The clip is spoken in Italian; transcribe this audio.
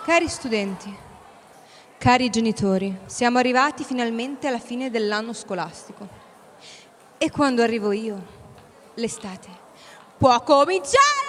Cari studenti, cari genitori, siamo arrivati finalmente alla fine dell'anno scolastico. E quando arrivo io, l'estate può cominciare!